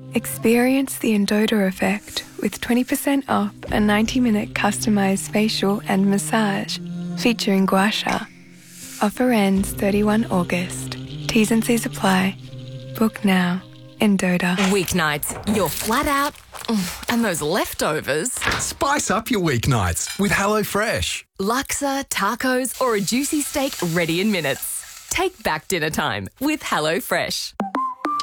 Experience the Endota effect with 20% off a 90-minute customised facial and massage featuring Gua Sha. Offer ends 31 August. T's and C's apply. Book now. Endota. Weeknights, you're flat out, and those leftovers. Spice up your weeknights with HelloFresh. Laksa, tacos, or a juicy steak ready in minutes. Take back dinner time with HelloFresh.